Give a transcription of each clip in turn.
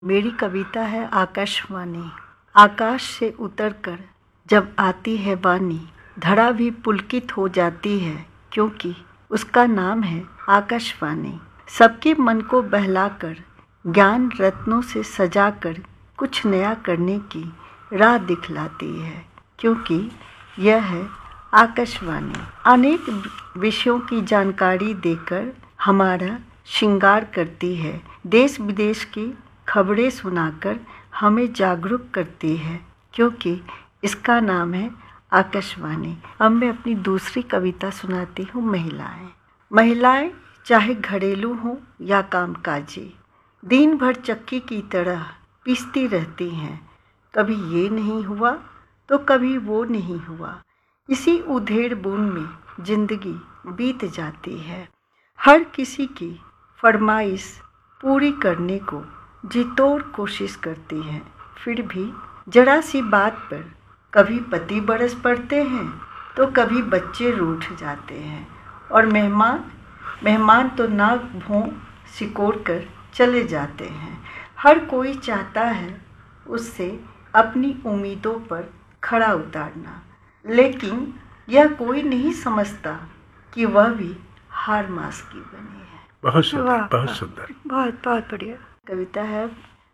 मेरी कविता है आकाशवाणी। आकाश से उतरकर जब आती है वाणी, धरा भी पुलकित हो जाती है, क्योंकि उसका नाम है आकाशवाणी। सबके मन को बहलाकर, ज्ञान रत्नों से सजाकर कुछ नया करने की राह दिखलाती है, क्योंकि यह है आकाशवाणी। अनेक विषयों की जानकारी देकर हमारा श्रृंगार करती है, देश विदेश की खबरें सुनाकर हमें जागरूक करती है, क्योंकि इसका नाम है आकाशवाणी। अब मैं अपनी दूसरी कविता सुनाती हूँ, महिलाएं। महिलाएं चाहे घरेलू हों या कामकाजी, दिन भर चक्की की तरह पीसती रहती हैं। कभी ये नहीं हुआ तो कभी वो नहीं हुआ, इसी उधेड़ बूंद में जिंदगी बीत जाती है। हर किसी की फरमाइश पूरी करने को जी तोड़ कोशिश करती हैं, फिर भी जरा सी बात पर कभी पति बरस पड़ते हैं तो कभी बच्चे रूठ जाते हैं, और मेहमान तो नाक भौं सिकोड़ कर चले जाते हैं। हर कोई चाहता है उससे अपनी उम्मीदों पर खरा उतारना, लेकिन यह कोई नहीं समझता कि वह भी हार मास की बनी है। बहुत सुंदर, बहुत सुंदर, बहुत बढ़िया कविता है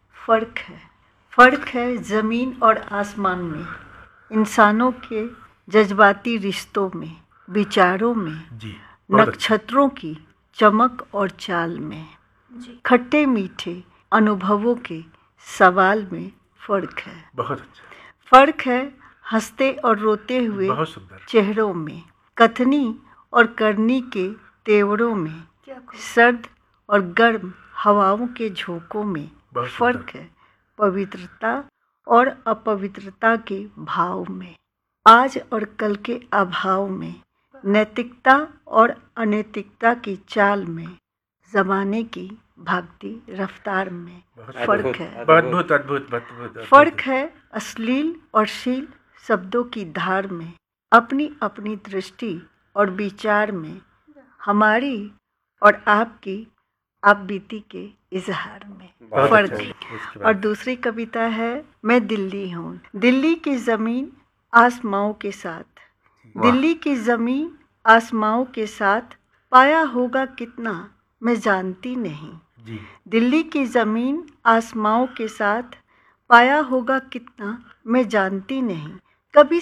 फर्क है ज़मीन और आसमान में, इंसानों के जज्बाती रिश्तों में, विचारों में, नक्षत्रों की चमक और चाल में, खट्टे मीठे अनुभवों के सवाल में फ़र्क है। बहुत अच्छा। फ़र्क है हंसते और रोते हुए चेहरों में, कथनी और करनी के तेवरों में, सर्द और गर्म हवाओं के झोंकों में। फ़र्क है पवित्रता और अपवित्रता के भाव में, आज और कल के अभाव में, नैतिकता और अनैतिकता की चाल में, ज़माने की भागती रफ्तार में। फ़र्क है अद्भुत। फ़र्क है अश्लील और शील शब्दों की धार में, अपनी अपनी दृष्टि और विचार में, हमारी और आपकी आप बीती के इजहार में। फ़र्क है। और दूसरी कविता है मैं दिल्ली हूँ। दिल्ली की ज़मीन आसमाओं के साथ, दिल्ली की ज़मीन आसमाओं के साथ, पाया होगा कितना मैं जानती नहीं। दिल्ली की ज़मीन आसमाओं के साथ, पाया होगा कितना मैं जानती नहीं। कभी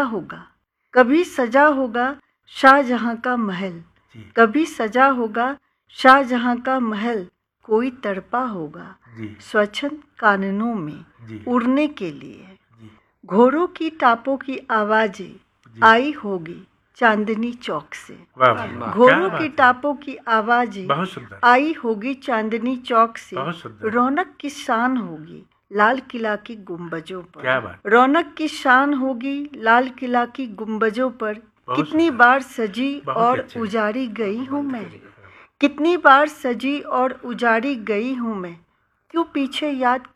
सजा होगा शाहजहां का महल, कभी सजा होगा शाहजहां का महल, कोई तड़पा होगा स्वच्छंद कानूनों में उड़ने के लिए। घोड़ों की टापों की आवाज़ें आई होगी चांदनी चौक से, घोड़ों की टापों की आवाज़ें आई होगी चांदनी चौक से। रौनक की शान होगी लाल किला की गुंबजों पर, रौनक की शान होगी लाल किला की गुंबजों पर। कितनी बार सजी और उजाड़ी गई हूँ मैं, कितनी बार सजी और उजाड़ी गई हूँ मैं। क्यों पीछे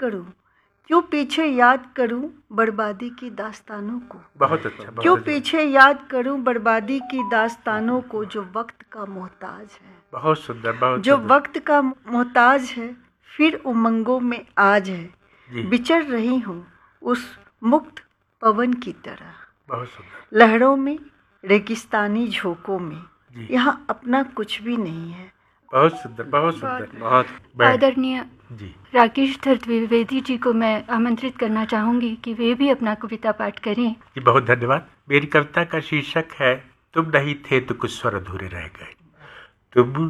याद करूँ बर्बादी की दास्तानों को। बहुत अच्छा। क्यों पीछे याद करूँ बर्बादी की दास्तानों को, जो वक्त का मोहताज है। बहुत सुंदर, जो वक्त का मोहताज है, फिर उमंगों में आज है, विचर रही हूँ उस मुक्त पवन की तरह। बहुत सुंदर। लहरों में, रेगिस्तानी झोंकों में, यहाँ अपना कुछ भी नहीं है। बहुत सुंदर। आदरणीय राकेश द्विवेदी जी को मैं आमंत्रित करना चाहूँगी कि वे भी अपना कविता पाठ करें। जी बहुत धन्यवाद। मेरी कविता का शीर्षक है तुम नहीं थे तो कुछ स्वर अधूरे रह गए। तुम